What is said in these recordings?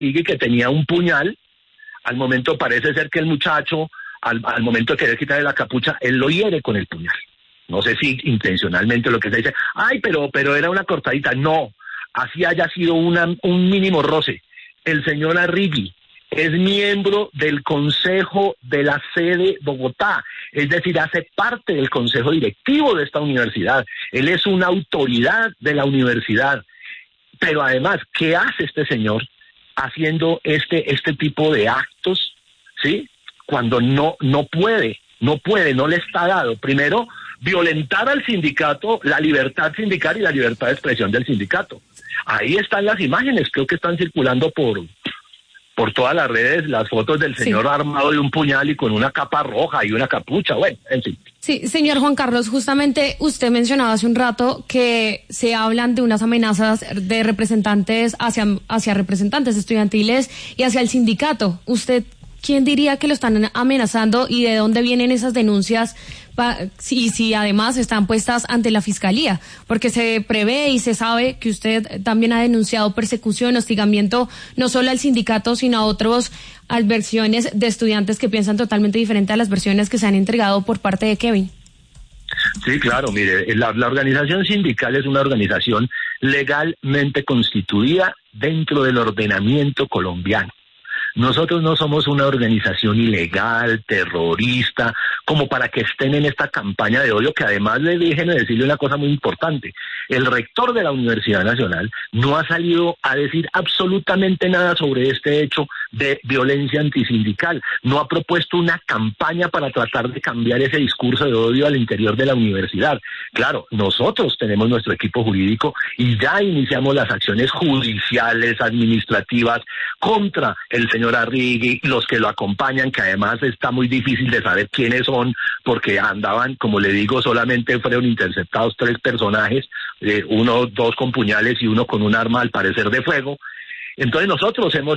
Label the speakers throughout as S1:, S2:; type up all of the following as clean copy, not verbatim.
S1: y que tenía un puñal. Al momento parece ser que el muchacho, al momento de querer quitarle la capucha, él lo hiere con el puñal. No sé si intencionalmente, lo que se dice, pero era una cortadita. No, así haya sido un mínimo roce. El señor Arrigui es miembro del Consejo de la sede Bogotá, es decir, hace parte del consejo directivo de esta universidad. Él es una autoridad de la universidad. Pero además, ¿qué hace este señor haciendo este tipo de actos, sí? Cuando no puede, no le está dado. Primero, violentar al sindicato, la libertad sindical y la libertad de expresión del sindicato. Ahí están las imágenes, creo que están circulando por todas las redes, las fotos del señor armado de un puñal y con una capa roja y una capucha, bueno, en fin.
S2: Sí, señor Juan Carlos, justamente usted mencionaba hace un rato que se hablan de unas amenazas de representantes hacia representantes estudiantiles y hacia el sindicato. ¿Usted quién diría que lo están amenazando y de dónde vienen esas denuncias si además están puestas ante la Fiscalía? Porque se prevé y se sabe que usted también ha denunciado persecución, hostigamiento, no solo al sindicato, sino a otras versiones de estudiantes que piensan totalmente diferente a las versiones que se han entregado por parte de Kevin.
S1: Sí, claro, mire, la organización sindical es una organización legalmente constituida dentro del ordenamiento colombiano. Nosotros no somos una organización ilegal, terrorista, como para que estén en esta campaña de odio, que además déjenme decirle una cosa muy importante. El rector de la Universidad Nacional no ha salido a decir absolutamente nada sobre este hecho de violencia antisindical. No ha propuesto una campaña para tratar de cambiar ese discurso de odio al interior de la universidad. Claro, nosotros tenemos nuestro equipo jurídico y ya iniciamos las acciones judiciales, administrativas, contra el señor Arrigui, los que lo acompañan, que además está muy difícil de saber quiénes son, porque andaban, como le digo, solamente fueron interceptados 3 personajes, 2 con puñales y 1 con un arma al parecer de fuego. Entonces nosotros hemos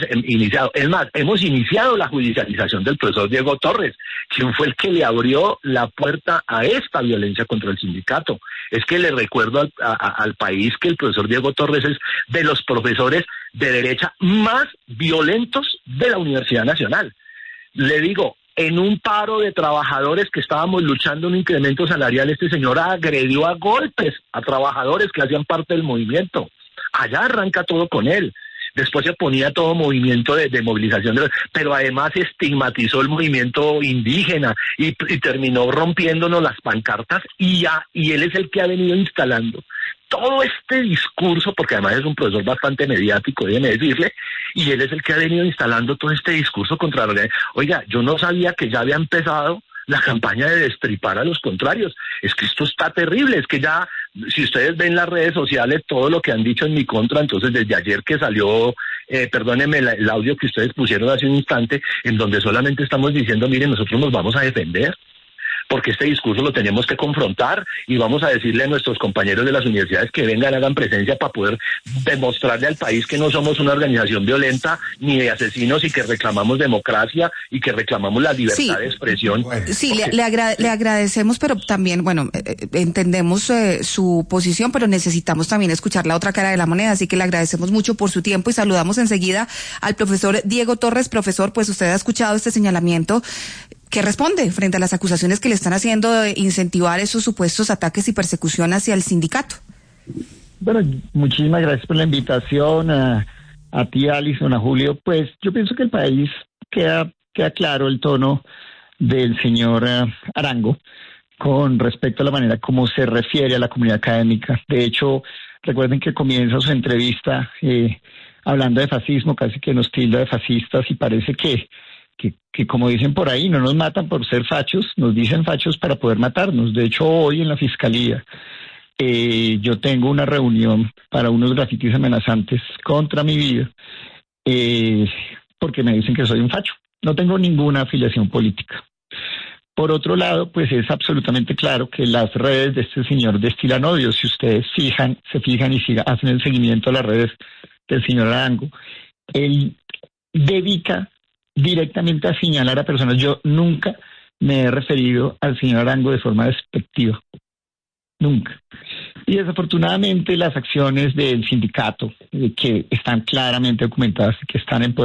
S1: iniciado la judicialización del profesor Diego Torres, quien fue el que le abrió la puerta a esta violencia contra el sindicato. Es que le recuerdo al país que el profesor Diego Torres es de los profesores de derecha más violentos de la Universidad Nacional. Le digo, en un paro de trabajadores que estábamos luchando un incremento salarial, este señor agredió a golpes a trabajadores que hacían parte del movimiento. Allá arranca todo con él. Después se ponía todo movimiento de movilización, pero además estigmatizó el movimiento indígena y terminó rompiéndonos las pancartas y él es el que ha venido instalando todo este discurso, porque además es un profesor bastante mediático, déjeme decirle, y él es el que ha venido instalando todo este discurso contra la... Oiga, yo no sabía que ya había empezado la campaña de destripar a los contrarios. Es que esto está terrible, es que ya, si ustedes ven las redes sociales, todo lo que han dicho en mi contra, entonces desde ayer que salió, perdónenme el audio que ustedes pusieron hace un instante, en donde solamente estamos diciendo, miren, nosotros nos vamos a defender, porque este discurso lo tenemos que confrontar y vamos a decirle a nuestros compañeros de las universidades que vengan, hagan presencia para poder demostrarle al país que no somos una organización violenta ni de asesinos y que reclamamos democracia y que reclamamos la libertad de expresión.
S3: Sí, porque... le agradecemos, pero también, bueno, entendemos su posición, pero necesitamos también escuchar la otra cara de la moneda, así que le agradecemos mucho por su tiempo y saludamos enseguida al profesor Diego Torres. Profesor, pues usted ha escuchado este señalamiento. ¿Qué responde frente a las acusaciones que le están haciendo de incentivar esos supuestos ataques y persecución hacia el sindicato?
S4: Bueno, muchísimas gracias por la invitación, a ti, Alison, a Julio. Pues yo pienso que el país queda claro el tono del señor Arango con respecto a la manera como se refiere a la comunidad académica. De hecho, recuerden que comienza su entrevista hablando de fascismo, casi que nos tilda de fascistas y parece que como dicen por ahí, no nos matan por ser fachos, nos dicen fachos para poder matarnos. De hecho, hoy en la Fiscalía yo tengo una reunión para unos grafitis amenazantes contra mi vida, porque me dicen que soy un facho. No tengo ninguna afiliación política. Por otro lado, pues es absolutamente claro que las redes de este señor destilan odio. Si ustedes se fijan y hacen el seguimiento a las redes del señor Arango, él dedica directamente a señalar a personas. Yo nunca me he referido al señor Arango de forma despectiva. Nunca. Y desafortunadamente las acciones del sindicato, que están claramente documentadas, que están en